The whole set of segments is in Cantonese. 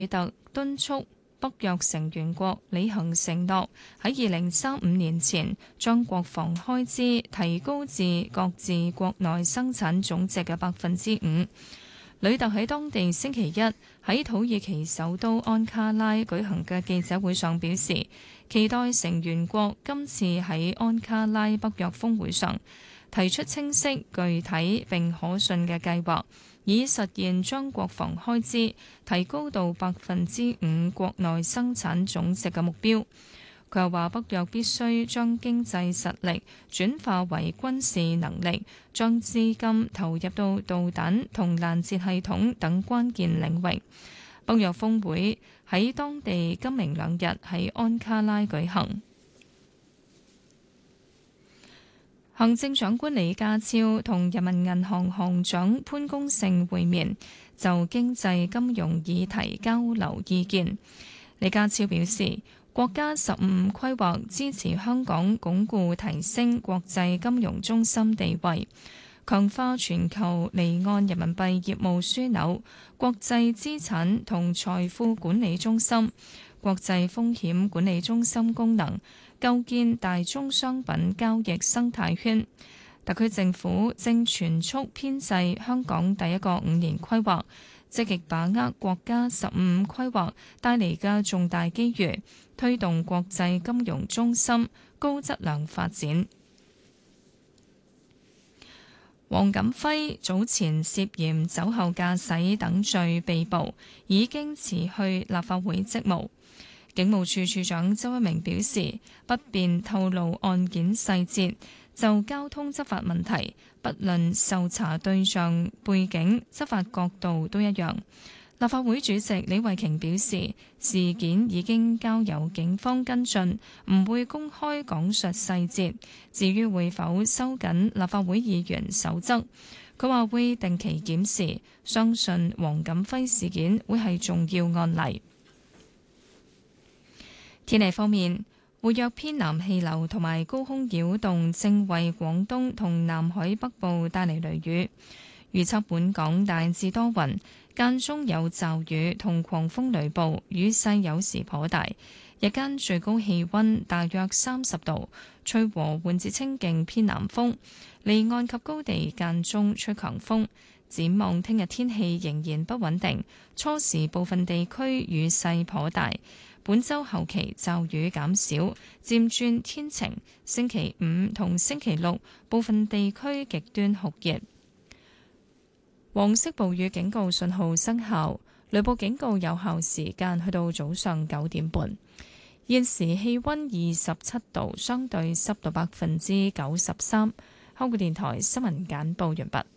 特敦促北約成員國履行承諾，喺2035年前將國防開支提高至各自國內生產總值嘅5%。呂特喺當地星期一喺土耳其首都安卡拉舉行嘅記者會上表示，期待成員國今次喺安卡拉北約峰會上提出清晰、具體並可信嘅計劃，以實現將國防開支提高到5%國內生產總值嘅目標。佢又話，北約必須將經濟實力轉化為軍事能力，將資金投入到導彈同攔截系統等關鍵領域。北約峰會喺當地今明兩日喺安卡拉舉行。行政長官李家超同人民銀行行長潘功勝會面，就經濟金融議題交流意見。李家超表示，國家15規劃支持香港鞏固提升國際金融中心地位，強化全球離岸人民幣業務樞紐、國際資產同財富管理中心、國際風險管理中心功能，構建大宗商品交易生態圈。特區政府正全速編製香港第一個5年規劃，積極把握國家15規劃帶嚟嘅重大機遇，推動國際金融中心高質量發展。黃錦輝早前涉嫌酒後駕駛等罪被捕，已經辭去立法會職務。警務處處長周一鳴表示，不便透露案件細節，就交通執法問題，不論受查對象背景、執法角度都一樣。立法會主席李慧瓊表示，事件已經交由警方跟進，唔會公開講述細節。至於會否收緊立法會議員守則，佢話會定期檢視，相信黃錦輝事件會係重要案例。天氣方面，活躍偏南氣流同埋高空擾動正為廣東同南海北部帶嚟雷雨。預測本港大致多雲，間中有驟雨同狂風雷暴，雨勢有時頗大。日間最高氣溫大約30度，吹和緩至清勁偏南風，離岸及高地間中吹強風。展望聽日天氣仍然不穩定，初時部分地區雨勢頗大。本週後期驟雨減少，漸轉天晴。星期5同星期6部分地區極端酷熱。黃色暴雨警告信號生效，雷暴警告有效時間去到早上9點半。現時氣溫27度，相對濕度93%。香港電台新聞簡報完畢。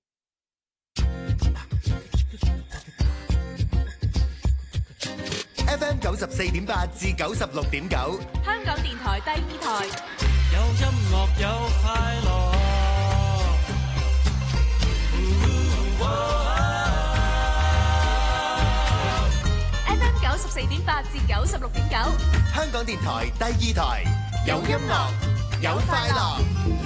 FM 94.8至96.9， 香港電台第2台。 有音樂有快樂。 FM 94.8至96.9， 香港電台第2台。有音樂有快樂。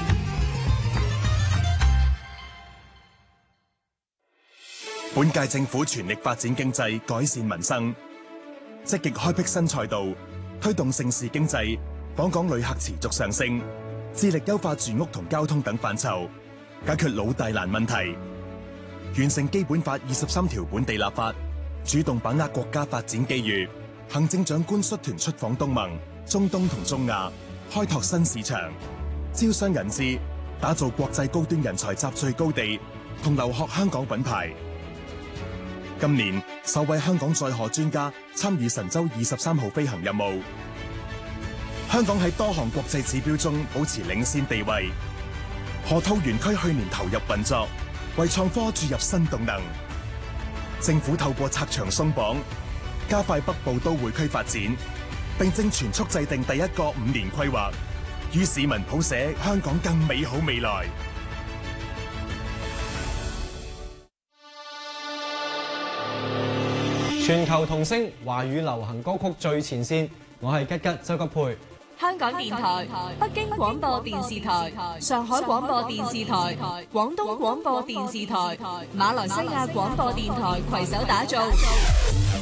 本屆政府全力發展經濟，改善民生，積極開闢新賽道，推動盛事經濟，訪港旅客持續上升，致力優化住屋同交通等範疇，解決老大難問題，完成基本法23條本地立法，主動把握國家發展機遇。行政長官率團出訪東盟、中東同中亞，開拓新市場，招商引資，打造國際高端人才集聚高地同留學香港品牌。今年首位香港載荷專家參與神舟23號飛行任務。香港喺多項國際指標中保持領先地位。河套園區去年投入運作，為創科注入新動能。政府透過拆牆鬆綁，加快北部都會區發展，並正全速制定第一個5年規劃，與市民譜寫香港更美好未來。 全球同聲華語流行歌曲最前線，我係吉吉周吉佩。 香港電台、北京廣播電視台、上海廣播電視台、廣東廣播電視台、馬來西亞廣播電台攜手打造